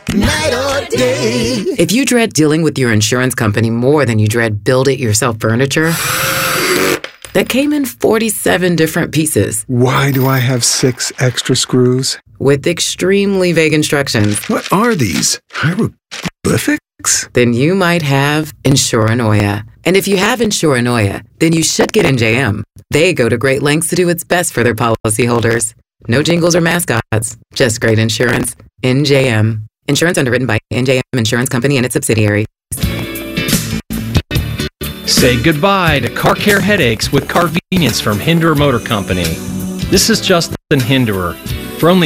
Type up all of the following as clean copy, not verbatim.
Night or day. If you dread dealing with your insurance company more than you dread build-it-yourself furniture that came in 47 different pieces. Why do I have 6 extra screws? With extremely vague instructions. What are these? Hieroglyphics? Then you might have Insuranoia. And if you have Insuranoia, then you should get NJM. They go to great lengths to do what's best for their policyholders. No jingles or mascots, just great insurance. NJM. Insurance underwritten by NJM Insurance Company and its subsidiaries. Say goodbye to car care headaches with Carvenience from Hinderer Motor Company. This is Justin Hinderer. For only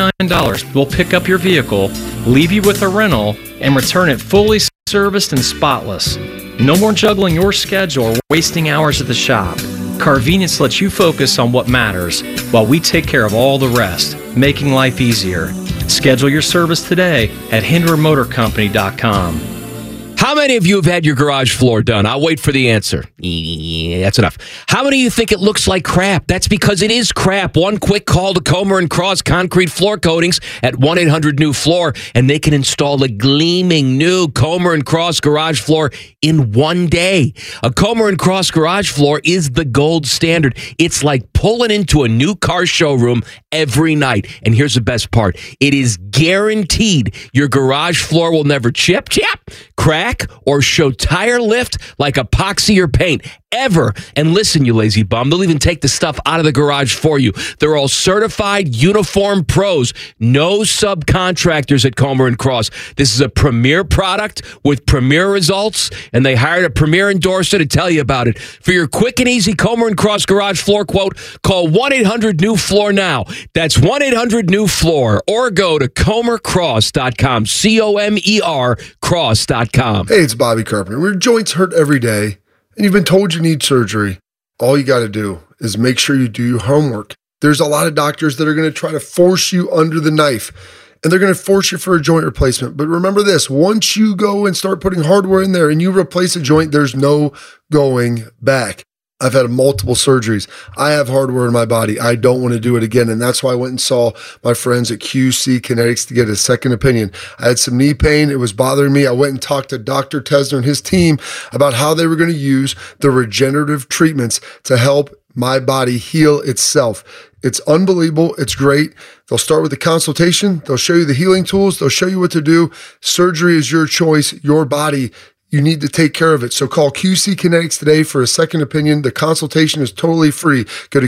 $49, we'll pick up your vehicle, leave you with a rental, and return it fully serviced and spotless. No more juggling your schedule or wasting hours at the shop. Carvenience lets you focus on what matters while we take care of all the rest, making life easier. Schedule your service today at HindererMotorCompany.com. How many of you have had your garage floor done? I'll wait for the answer. Yeah, that's enough. How many of you think it looks like crap? That's because it is crap. One quick call to Comer & Cross Concrete Floor Coatings at 1-800-NEW-FLOOR, and they can install a gleaming new Comer & Cross garage floor in one day. A Comer & Cross garage floor is the gold standard. It's like pulling into a new car showroom every night. And here's the best part. It is guaranteed your garage floor will never chip, crack, or show tire lift like epoxy or paint ever. And listen, you lazy bum, they'll even take the stuff out of the garage for you. They're all certified uniform pros, no subcontractors at Comer & Cross. This is a premier product with premier results, and they hired a premier endorser to tell you about it. For your quick and easy Comer & Cross garage floor quote, call 1-800-NEW-FLOOR now. That's 1-800-NEW-FLOOR, or go to comercross.com, C-O-M-E-R cross.com. Hey, it's Bobby Carpenter. Your joints hurt every day, and you've been told you need surgery. All you got to do is make sure you do your homework. There's a lot of doctors that are going to try to force you under the knife, and they're going to force you for a joint replacement. But remember this, once you go and start putting hardware in there and you replace a joint, there's no going back. I've had multiple surgeries. I have hardware in my body. I don't want to do it again. And that's why I went and saw my friends at QC Kinetics to get a second opinion. I had some knee pain. It was bothering me. I went and talked to Dr. Tesner and his team about how they were going to use the regenerative treatments to help my body heal itself. It's unbelievable. It's great. They'll start with a consultation. They'll show you the healing tools. They'll show you what to do. Surgery is your choice, your body. You need to take care of it. So call QC Kinetics today for a second opinion. The consultation is totally free. Go to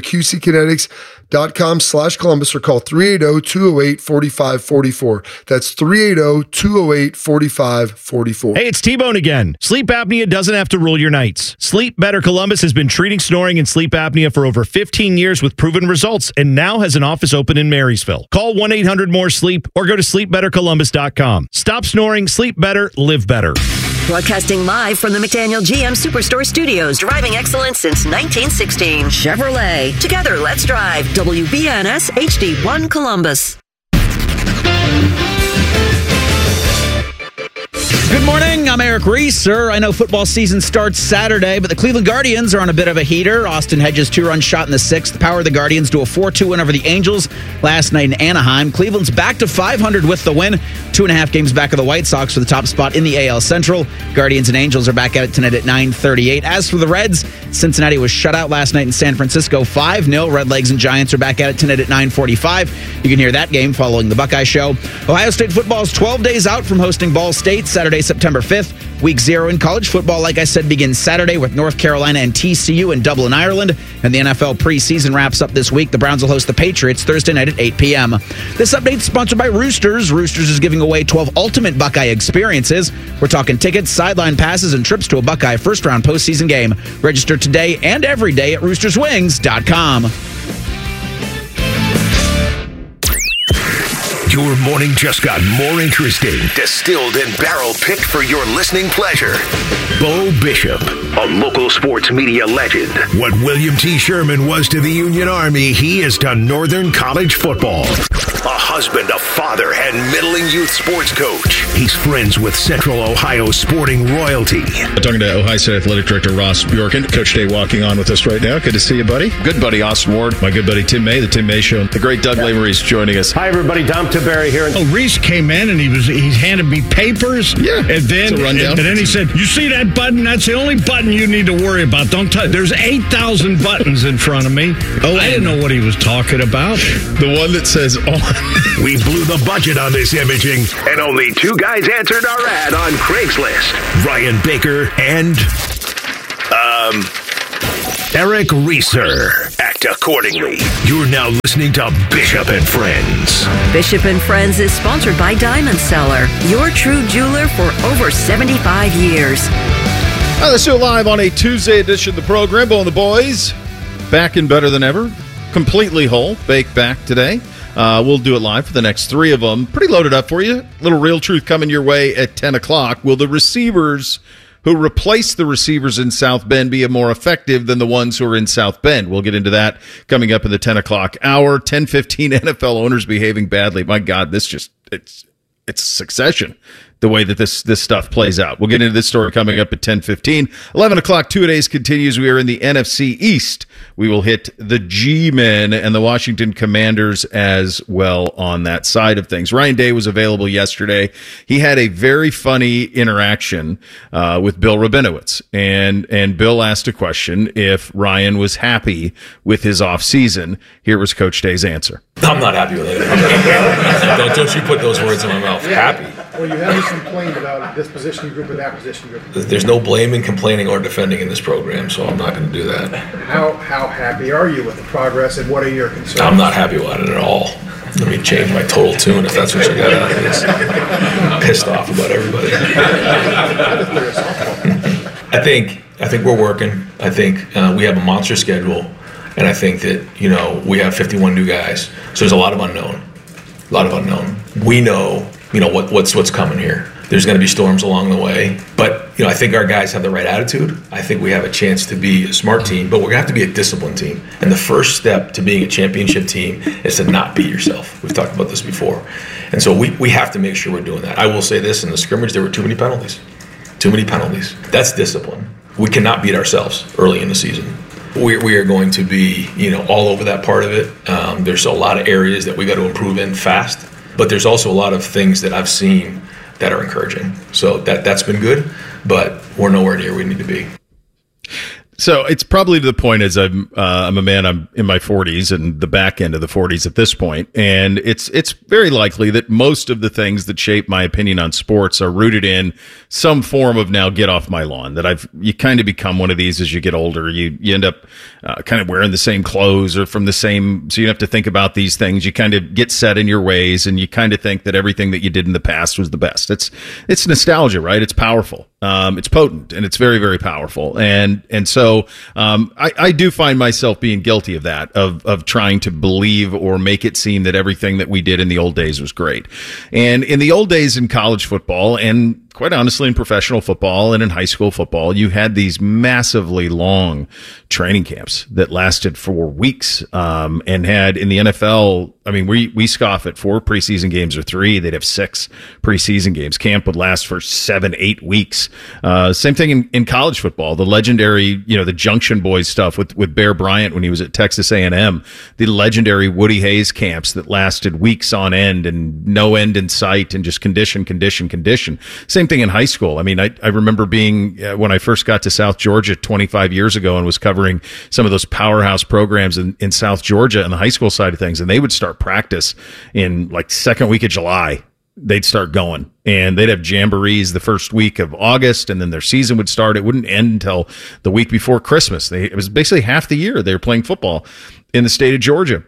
QCkinetics.com/Columbus or call 380-208-4544. That's 380-208-4544. Hey, it's T-Bone again. Sleep apnea doesn't have to rule your nights. Sleep Better Columbus has been treating snoring and sleep apnea for over 15 years with proven results and now has an office open in Marysville. Call 1-800-MORE-SLEEP or go to sleepbettercolumbus.com. Stop snoring, sleep better, live better. Broadcasting live from the McDaniel GM Superstore Studios, driving excellence since 1916. Chevrolet. Together, let's drive. WBNS HD1 Columbus. Good morning, I'm Eric Reeser. I know football season starts Saturday, but the Cleveland Guardians are on a bit of a heater. Austin Hedges' 2-run shot in the 6th powered the Guardians to a 4-2 win over the Angels last night in Anaheim. Cleveland's back to 500 with the win, 2.5 games back of the White Sox for the top spot in the AL Central. Guardians and Angels are back at it tonight at 9:38. As for the Reds, Cincinnati was shut out last night in San Francisco 5-0. Redlegs and Giants are back at it tonight at 9:45. You can hear that game following the Buckeye Show. Ohio State football is 12 days out from hosting Ball State Saturday, September 5th. Week 0 in college football, like I said, begins Saturday with North Carolina and TCU in Dublin, Ireland. And the NFL preseason wraps up this week. The Browns will host the Patriots Thursday night at 8 p.m. This update is sponsored by Roosters. Roosters is giving away 12 ultimate Buckeye experiences. We're talking tickets, sideline passes, and trips to a Buckeye first-round postseason game. Register today and every day at roosterswings.com. Your morning just got more interesting. Distilled and barrel-picked for your listening pleasure. Bo Bishop, a local sports media legend. What William T. Sherman was to the Union Army, he is to Northern College football. A husband, a father, and middling youth sports coach. He's friends with Central Ohio sporting royalty. Talking to Ohio State Athletic Director Ross Bjorken. Coach Day walking on with us right now. Good to see you, buddy. Good buddy, Austin Ward. My good buddy Tim May, The Tim May Show. The great Doug Lavery's joining us. Hi, everybody. Dom Tim Barry here. Oh, Reese came in and he handed me papers. Yeah, and then it's a rundown. And then he said, "You see that button? That's the only button you need to worry about. Don't touch. There's 8,000 buttons in front of me." Oh, I didn't know what he was talking about. The one that says on. We blew the budget on this imaging, and only 2 guys answered our ad on Craigslist. Ryan Baker and Eric Reeser. Act accordingly. You're now listening to Bishop and Friends. Bishop and Friends is sponsored by Diamond Seller, your true jeweler for over 75 years. All right, let's do it live on a Tuesday edition of the program. Bo and the boys back and better than ever. Completely whole. Baked back today. We'll do it live for the next 3 of them. Pretty loaded up for you. Little Real Truth coming your way at 10 o'clock. Will the receivers who replace the receivers in South Bend be more effective than the ones who are in South Bend? We'll get into that coming up in the 10 o'clock hour. 10:15 NFL owners behaving badly. My God, it's succession, the way that this stuff plays out. We'll get into this story coming up at 10:15. 11 o'clock, 2-a-days continues. We are in the NFC East. We will hit the G-Men and the Washington Commanders as well on that side of things. Ryan Day was available yesterday. He had a very funny interaction with Bill Rabinowitz. And Bill asked a question if Ryan was happy with his offseason. Here was Coach Day's answer. I'm not happy with it. Don't you put those words in my mouth. Happy. Well, you haven't complained about this position group or that position group. There's no blaming, complaining, or defending in this program, so I'm not going to do that. How happy are you with the progress, and what are your concerns? I'm not happy with it at all. Let me change my total tune if that's what you got out of this. I'm pissed off about everybody. I think we're working. I think we have a monster schedule, and I think that we have 51 new guys, so there's a lot of unknown. We know what's coming here. There's going to be storms along the way, but I think our guys have the right attitude. I think we have a chance to be a smart team, but we're going to have to be a disciplined team. And the first step to being a championship team is to not beat yourself. We've talked about this before, and so we have to make sure we're doing that. I will say this: in the scrimmage, there were too many penalties. That's discipline. We cannot beat ourselves early in the season. We are going to be all over that part of it. There's a lot of areas that we got to improve in fast. But there's also a lot of things that I've seen that are encouraging. So that's been good, but we're nowhere near where we need to be. So it's probably to the point as I'm a man, I'm in my 40s and the back end of the 40s at this point, and it's very likely that most of the things that shape my opinion on sports are rooted in some form of now get off my lawn. That you kind of become one of these as you get older. You end up kind of wearing the same clothes or from the same, so you don't have to think about these things. You kind of get set in your ways, and you kind of think that everything that you did in the past was the best. It's nostalgia, right? It's powerful. It's potent, and it's very, very powerful. And so I do find myself being guilty of that, of trying to believe or make it seem that everything that we did in the old days was great. And in the old days in college football, and quite honestly in professional football and in high school football, you had these massively long training camps that lasted for weeks, and had in the NFL, I mean, we scoff at 4 preseason games or 3. They'd have 6 preseason games. Camp would last for 7-8 weeks. Same thing in college football. The legendary, the Junction Boys stuff with Bear Bryant when he was at Texas A&M. The legendary Woody Hayes camps that lasted weeks on end and no end in sight and just condition. Same thing in high school. I mean, I remember being, when I first got to South Georgia 25 years ago and was covering some of those powerhouse programs in South Georgia on the high school side of things, and they would start practice in like second week of July. They'd start going, and they'd have jamborees the first week of August, and then their season would start. It wouldn't end until the week before Christmas. It was basically half the year they were playing football in the state of Georgia.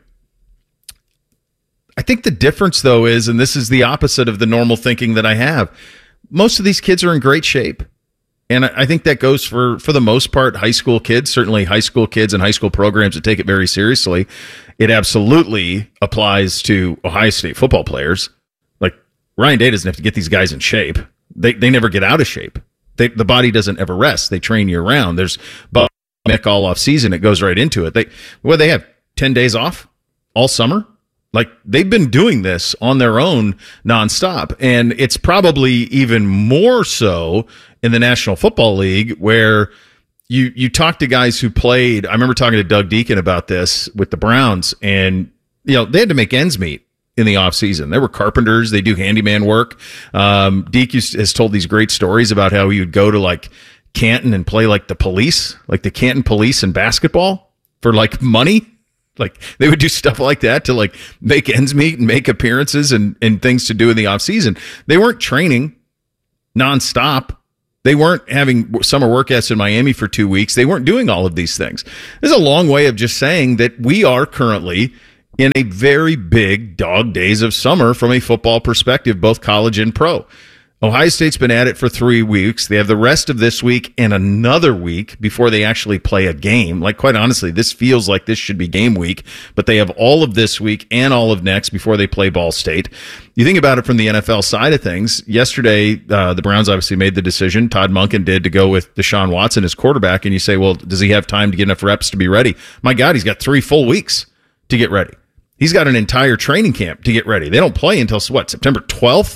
I think the difference, though, is, and this is the opposite of the normal thinking that I have, most of these kids are in great shape. And I think that goes for the most part, high school kids, certainly high school kids and high school programs that take it very seriously. It absolutely applies to Ohio State football players. Like, Ryan Day doesn't have to get these guys in shape. They never get out of shape. The body doesn't ever rest. They train year round. There's Mick all off season. It goes right into it. They have 10 days off all summer. Like, they've been doing this on their own nonstop. And it's probably even more so in the National Football League, where you talk to guys who played. I remember talking to Doug Deacon about this with the Browns, and they had to make ends meet in the offseason. There were carpenters. They do handyman work. Deke has told these great stories about how he would go to like Canton and play like the police, like the Canton police in basketball for like money. Like they would do stuff like that to like make ends meet and make appearances and things to do in the offseason. They weren't training nonstop. They weren't having summer workouts in Miami for 2 weeks. They weren't doing all of these things. There's a long way of just saying that we are currently in a very big dog days of summer from a football perspective, both college and pro. Ohio State's been at it for 3 weeks. They have the rest of this week and another week before they actually play a game. Like, quite honestly, this feels like this should be game week, but they have all of this week and all of next before they play Ball State. You think about it from the NFL side of things. Yesterday, the Browns obviously made the decision, Todd Monken did, to go with Deshaun Watson as quarterback, and you say, well, does he have time to get enough reps to be ready? My God, he's got 3 full weeks to get ready. He's got an entire training camp to get ready. They don't play until, what, September 12th?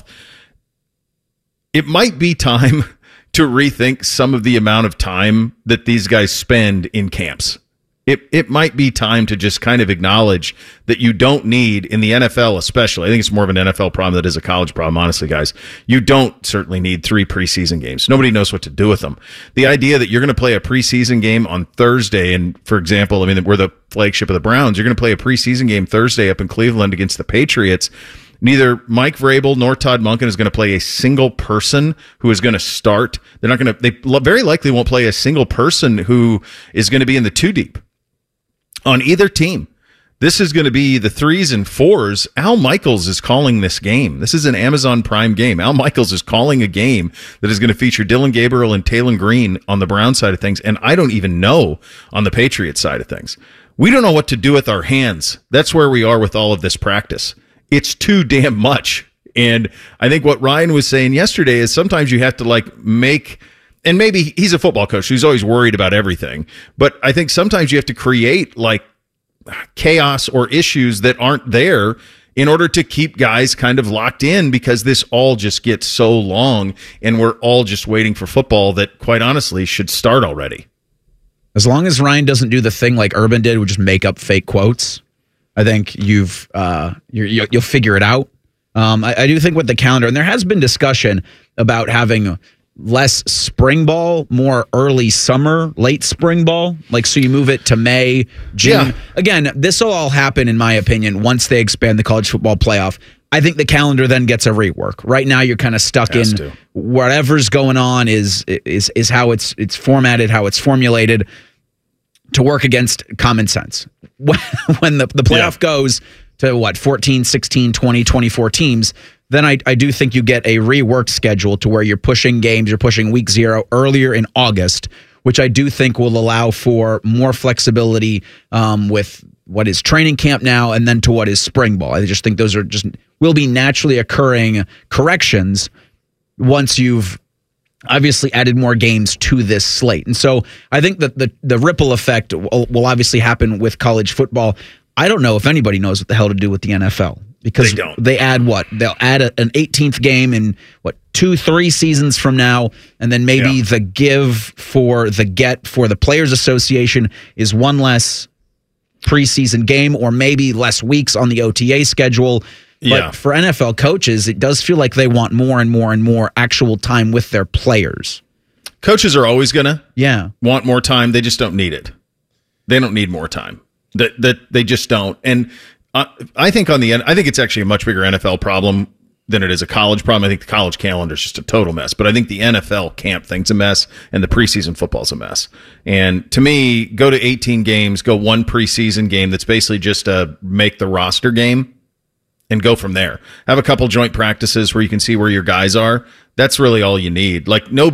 It might be time to rethink some of the amount of time that these guys spend in camps. It might be time to just kind of acknowledge that you don't need, in the NFL especially, I think it's more of an NFL problem than it is a college problem, honestly, guys. You don't certainly need 3 preseason games. Nobody knows what to do with them. The idea that you're going to play a preseason game on Thursday, and for example, I mean, we're the flagship of the Browns, you're going to play a preseason game Thursday up in Cleveland against the Patriots. Neither Mike Vrabel nor Todd Monken is going to play a single person who is going to start. They're not going to, they very likely won't play a single person who is going to be in the 2 deep on either team. This is going to be the 3s and 4s. Al Michaels is calling this game. This is an Amazon Prime game. Al Michaels is calling a game that is going to feature Dylan Gabriel and Taylon Green on the Brown side of things. And I don't even know on the Patriots side of things. We don't know what to do with our hands. That's where we are with all of this practice. It's too damn much. And I think what Ryan was saying yesterday is sometimes you have to like make, and maybe he's a football coach who's always worried about everything, but I think sometimes you have to create like chaos or issues that aren't there in order to keep guys kind of locked in, because this all just gets so long and we're all just waiting for football that quite honestly should start already. As long as Ryan doesn't do the thing like Urban did, which just make up fake quotes, I think you'll figure it out. I do think with the calendar, and there has been discussion about having less spring ball, more early summer, late spring ball. Like, so you move it to May, June. Yeah. Again, this will all happen, in my opinion, once they expand the college football playoff. I think the calendar then gets a rework. Right now, you're kind of stuck in whatever's going on is how it's formatted, how it's formulated to work against common sense. When the playoff goes to, what, 14, 16, 20, 24 teams, then I do think you get a reworked schedule to where you're pushing games, you're pushing week 0 earlier in August, which I do think will allow for more flexibility with what is training camp now and then to what is spring ball. I just think those are will be naturally occurring corrections once you've obviously added more games to this slate. And so I think that the ripple effect will obviously happen with college football. I don't know if anybody knows what the hell to do with the NFL, because they add what? They'll add an 18th game in 2-3 seasons from now, and then maybe the get for the Players Association is one less preseason game or maybe less weeks on the OTA schedule. But for NFL coaches, it does feel like they want more and more and more actual time with their players. Coaches are always going to want more time. They just don't need it. They don't need more time. That they just don't. And I think I think it's actually a much bigger NFL problem than it is a college problem. I think the college calendar is just a total mess. But I think the NFL camp thing's a mess, and the preseason football's a mess. And to me, go to 18 games, go 1 preseason game that's basically just a make the roster game, and go from there. Have a couple joint practices where you can see where your guys are. That's really all you need. Like, no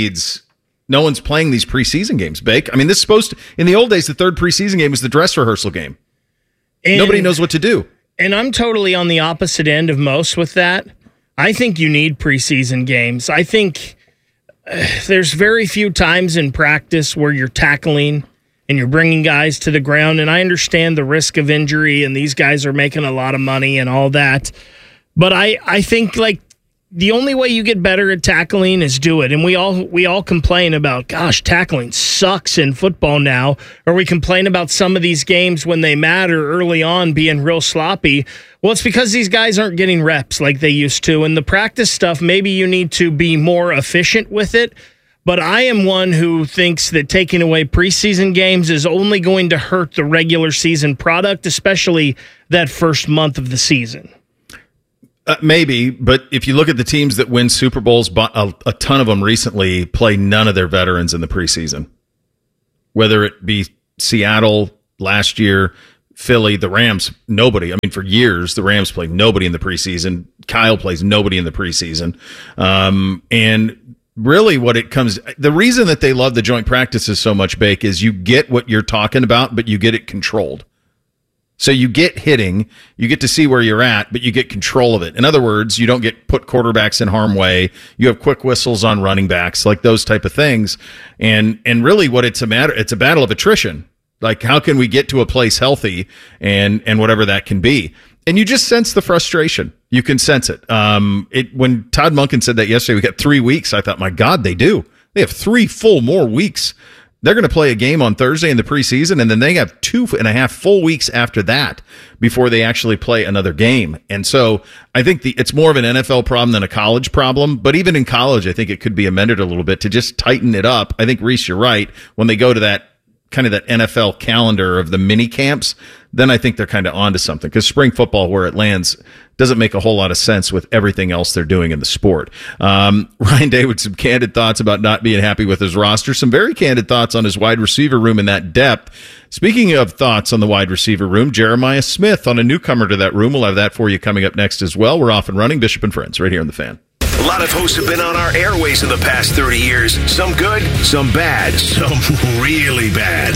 one's playing these preseason games, Bake. I mean, this is supposed to, in the old days, the 3rd preseason game was the dress rehearsal game. And nobody knows what to do. And I'm totally on the opposite end of most with that. I think you need preseason games. I think there's very few times in practice where you're tackling and you're bringing guys to the ground, and I understand the risk of injury, and these guys are making a lot of money and all that. But I think, like, the only way you get better at tackling is do it. And we all complain about, gosh, tackling sucks in football now. Or we complain about some of these games when they matter early on being real sloppy. Well, it's because these guys aren't getting reps like they used to. And the practice stuff, maybe you need to be more efficient with it. But I am one who thinks that taking away preseason games is only going to hurt the regular season product, especially that first month of the season. Maybe, but if you look at the teams that win Super Bowls, a ton of them recently play none of their veterans in the preseason. Whether it be Seattle last year, Philly, the Rams, nobody. I mean, for years, the Rams played nobody in the preseason. Kyle plays nobody in the preseason. And really the reason that they love the joint practices so much, Bake, is you get what you're talking about, but you get it controlled. So you get hitting, you get to see where you're at, but you get control of it. In other words, you don't get put quarterbacks in harm's way. You have quick whistles on running backs, like those type of things. And really what it's a battle of attrition. Like, how can we get to a place healthy and whatever that can be? And you just sense the frustration. You can sense it. When Todd Monken said that yesterday, we got 3 weeks. I thought, my God, they do. They have 3 full more weeks. They're going to play a game on Thursday in the preseason, and then they have 2.5 full weeks after that before they actually play another game. And so I think it's more of an NFL problem than a college problem. But even in college, I think it could be amended a little bit to just tighten it up. I think, Reese, you're right. When they go to that kind of that NFL calendar of the mini camps, then I think they're kind of onto something, because spring football, where it lands, doesn't make a whole lot of sense with everything else they're doing in the sport. Ryan Day with some candid thoughts about not being happy with his roster, some very candid thoughts on his wide receiver room in that depth. Speaking of thoughts on the wide receiver room, Jeremiah Smith on a newcomer to that room. We'll have that for you coming up next as well. We're off and running. Bishop and Friends right here on The Fan. A lot of hosts have been on our airways in the past 30 years. Some good, some bad, some really bad.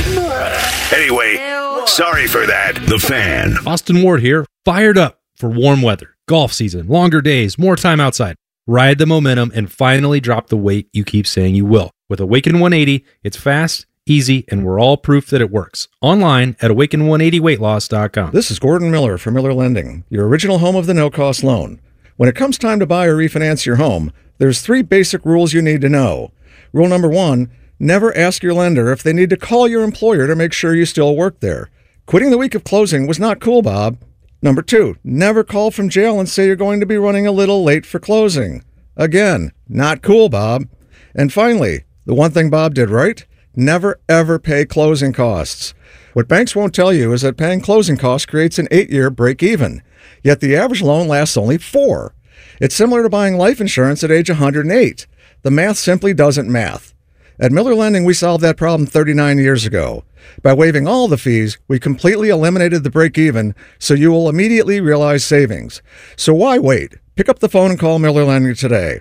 Anyway, sorry for that. The Fan. Austin Ward here, fired up for warm weather, golf season, longer days, more time outside. Ride the momentum and finally drop the weight you keep saying you will. With Awaken 180, it's fast, easy, and we're all proof that it works. Online at awaken180weightloss.com. This is Gordon Miller from Miller Lending, your original home of the no-cost loan. When it comes time to buy or refinance your home, there's 3 basic rules you need to know. Rule number 1, never ask your lender if they need to call your employer to make sure you still work there. Quitting the week of closing was not cool, Bob. Number 2, never call from jail and say you're going to be running a little late for closing. Again, not cool, Bob. And finally, the one thing Bob did right, never ever pay closing costs. What banks won't tell you is that paying closing costs creates an 8-year break-even. Yet the average loan lasts only 4. It's similar to buying life insurance at age 108. The math simply doesn't math. At Miller Lending, we solved that problem 39 years ago. By waiving all the fees, we completely eliminated the break-even, so you will immediately realize savings. So why wait? Pick up the phone and call Miller Lending today.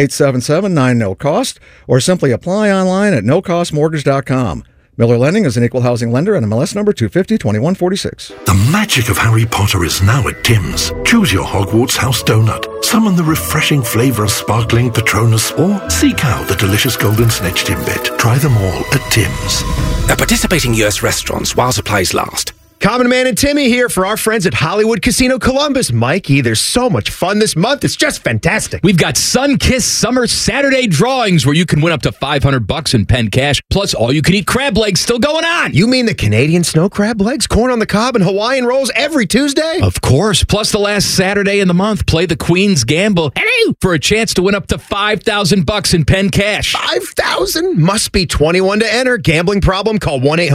877-9-NO-COST, or simply apply online at nocostmortgage.com. Miller Lending is an equal housing lender and MLS number 250-2146. The magic of Harry Potter is now at Tim's. Choose your Hogwarts house donut, summon the refreshing flavour of sparkling Patronus, or seek out the delicious golden snitch Timbit. Try them all at Tim's. At participating US restaurants while supplies last. Common Man and Timmy here for our friends at Hollywood Casino Columbus. Mikey, there's so much fun this month. It's just fantastic. We've got Sun-Kissed Summer Saturday drawings where you can win up to $500 in pen cash, plus all-you-can-eat crab legs still going on. You mean the Canadian snow crab legs, corn on the cob, and Hawaiian rolls every Tuesday? Of course. Plus the last Saturday in the month, play the Queen's Gamble for a chance to win up to $5,000 in pen cash. $5,000? Must be 21 to enter. Gambling problem? Call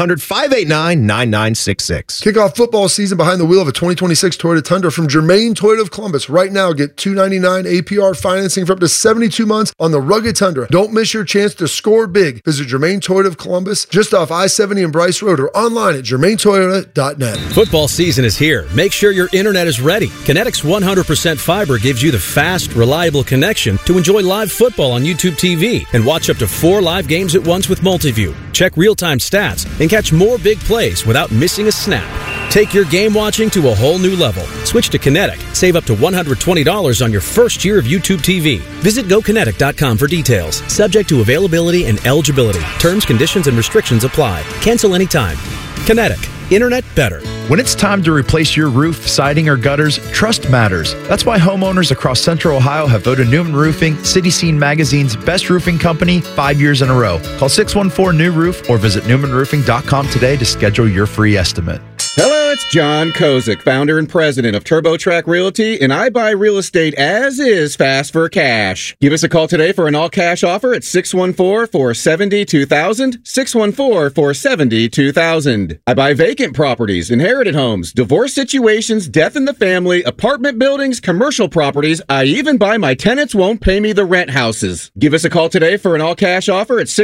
1-800-589-9966. Kick off football season behind the wheel of a 2026 Toyota Tundra from Germain Toyota of Columbus. Right now, get $299 APR financing for up to 72 months on the rugged Tundra. Don't miss your chance to score big. Visit Germain Toyota of Columbus, just off I-70 and Bryce Road, or online at germaintoyota.net. Football season is here. Make sure your internet is ready. Kinetic's 100% fiber gives you the fast, reliable connection to enjoy live football on YouTube TV and watch up to 4 live games at once with Multiview. Check real-time stats and catch more big plays without missing a snap. Take your game watching to a whole new level. Switch to Kinetic. Save up to $120 on your first year of YouTube TV. Visit GoKinetic.com for details. Subject to availability and eligibility. Terms, conditions, and restrictions apply. Cancel anytime. Kinetic. Internet better. When it's time to replace your roof, siding, or gutters, trust matters. That's why homeowners across Central Ohio have voted Newman Roofing City Scene Magazine's best roofing company 5 years in a row. Call 614-NEW-ROOF or visit newmanroofing.com today to schedule your free estimate. Hello, it's John Kozik, founder and president of TurboTrack Realty, and I buy real estate as is fast for cash. Give us a call today for an all-cash offer at 614-470-2000, 614-470-2000. I buy vacant properties, inherited homes, divorce situations, death in the family, apartment buildings, commercial properties. I even buy my tenants won't pay me the rent houses. Give us a call today for an all-cash offer at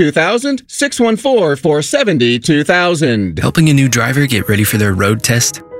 614-470-2000, 614-470-2000. Helping a new driver get ready for their road test?